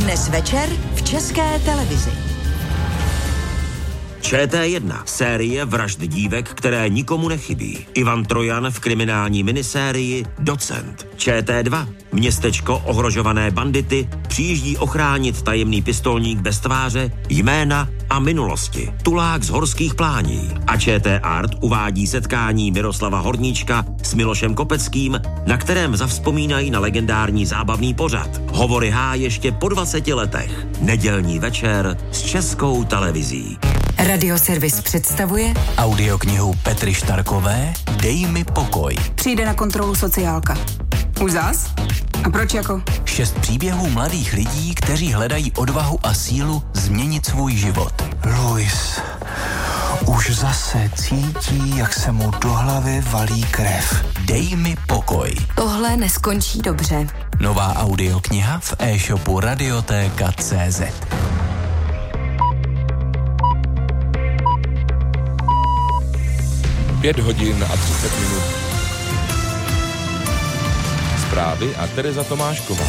Dnes večer v České televizi. ČT1. Série vražd dívek, které nikomu nechybí. Ivan Trojan v kriminální minisérii Docent. ČT2. Městečko ohrožované bandity přijíždí ochránit tajemný pistolník bez tváře, jména a minulosti. Tulák z Horských Plání. A ČT Art uvádí setkání Miroslava Horníčka s Milošem Kopeckým, na kterém zavzpomínají na legendární zábavný pořad. Hovory H ještě po 20 letech. Nedělní večer s Českou televizí. Radioservis představuje audioknihu Petry Štarkové Dej mi pokoj. Přijde na kontrolu sociálka. Už zas? A proč jako? 6 příběhů mladých lidí, kteří hledají odvahu a sílu změnit svůj život. Luis už zase cítí, jak se mu do hlavy valí krev. Dej mi pokoj. Tohle neskončí dobře. Nová audiokniha v e-shopu Radioteka.cz. 5 hodin a 30 minut. Zprávy a Tereza Tomášková.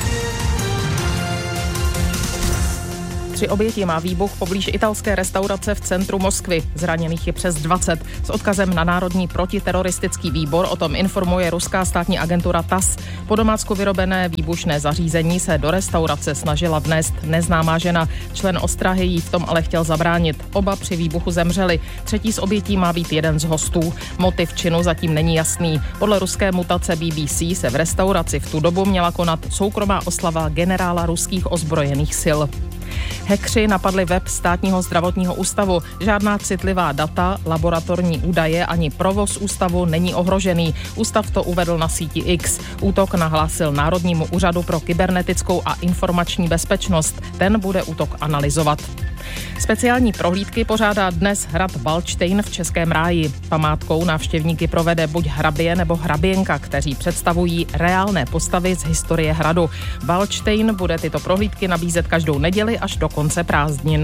3 oběti má výbuch poblíž italské restaurace v centru Moskvy. Zraněných je přes 20. S odkazem na Národní protiteroristický výbor o tom informuje ruská státní agentura TASS. Po domácku vyrobené výbušné zařízení se do restaurace snažila vnést neznámá žena. Člen ostrahy jí v tom ale chtěl zabránit. Oba při výbuchu zemřeli. 3. z obětí má být jeden z hostů. Motiv činu zatím není jasný. Podle ruské mutace BBC se v restauraci v tu dobu měla konat soukromá oslava generála ruských ozbrojených sil. Hackři napadli web Státního zdravotního ústavu. Žádná citlivá data, laboratorní údaje ani provoz ústavu není ohrožený. Ústav to uvedl na síti X. Útok nahlásil Národnímu úřadu pro kybernetickou a informační bezpečnost. Ten bude útok analyzovat. Speciální prohlídky pořádá dnes hrad Valdštejn v Českém Ráji. Památkou návštěvníky provede buď hrabě nebo hraběnka, kteří představují reálné postavy z historie hradu. Valdštejn bude tyto prohlídky nabízet každou neděli až do konce prázdnin.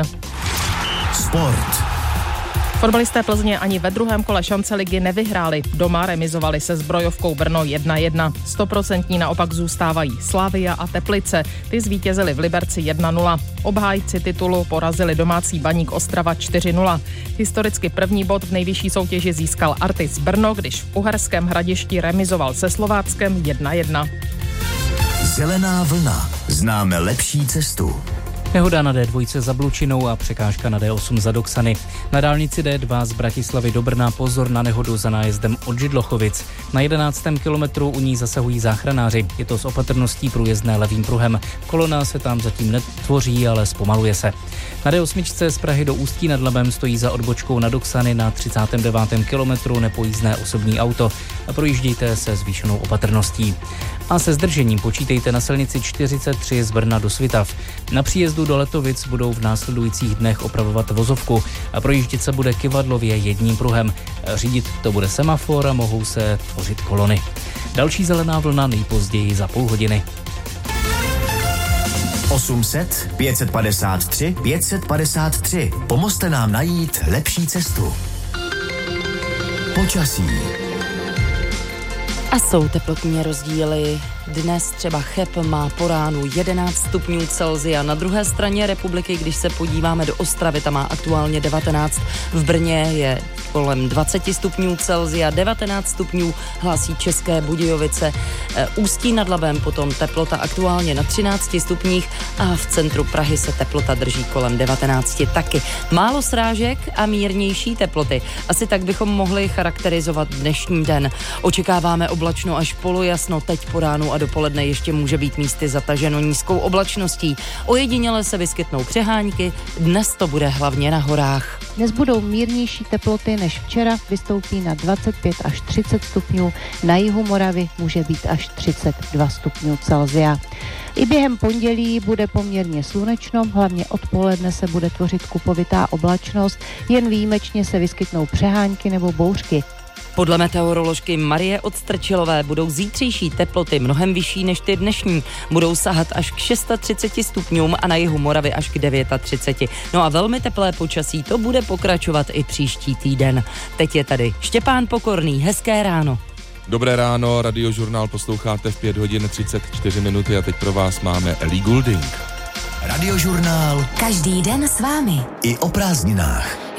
Sport. Fotbalisté Plzně ani ve druhém kole šance ligy nevyhráli. Doma remizovali se Zbrojovkou Brno 1-1. 100% naopak zůstávají Slavia a Teplice. Ty zvítězili v Liberci 1-0. Obhájci titulu porazili domácí Baník Ostrava 4-0. Historicky první bod v nejvyšší soutěži získal Artis Brno, když v Uherském Hradišti remizoval se Slováckem 1-1. Zelená vlna. Známe lepší cestu. Nehoda na D2 za Blučinou a překážka na D8 za Doksany. Na dálnici D2 z Bratislavy do Brna pozor na nehodu za nájezdem od Židlochovic. Na 11. kilometru u ní zasahují záchranáři. Je to s opatrností průjezdné levým pruhem. Kolona se tam zatím netvoří, ale zpomaluje se. Na D8 z Prahy do Ústí nad Labem stojí za odbočkou na Doksany na 39. kilometru nepojízdné osobní auto a projíždějte se zvýšenou opatrností. A se zdržením počítejte na silnici 43 z Brna do Svitav. Na příjezdu do Letovic budou v následujících dnech opravovat vozovku a projíždět se bude kyvadlově jedním pruhem. Řídit to bude semafor a mohou se tvořit kolony. Další zelená vlna nejpozději za půl hodiny. 800 553 553. Pomozte nám najít lepší cestu. Počasí. A jsou teplotní rozdíly. Dnes třeba Cheb má po ránu 11 stupňů Celsia. Na druhé straně republiky, když se podíváme do Ostravy, tam má aktuálně 19. V Brně je kolem 20 stupňů Celsia, 19 stupňů hlásí České Budějovice. Ústí nad Labem potom teplota aktuálně na 13 stupních a v centru Prahy se teplota drží kolem 19 taky. Málo srážek a mírnější teploty. Asi tak bychom mohli charakterizovat dnešní den. Očekáváme oblačno až polojasno, teď po ránu a dopoledne ještě může být místy zataženo nízkou oblačností. Ojediněle se vyskytnou přehánky, dnes to bude hlavně na horách. Dnes budou mírnější teploty než včera, vystoupí na 25 až 30 stupňů, na jihu Moravy může být až 32 stupňů Celsia. I během pondělí bude poměrně slunečno, hlavně odpoledne se bude tvořit kupovitá oblačnost, jen výjimečně se vyskytnou přehánky nebo bouřky. Podle meteoroložky Marie Odstrčilové budou zítřejší teploty mnohem vyšší než ty dnešní. Budou sahat až k 630 stupňům a na jihu Moravy až k 39. No a velmi teplé počasí to bude pokračovat i příští týden. Teď je tady Štěpán Pokorný, hezké ráno. Dobré ráno, radiožurnál posloucháte v 5 hodin 34 minuty a teď pro vás máme Ellie Goulding. Radiožurnál. Každý den s vámi. I o prázdninách.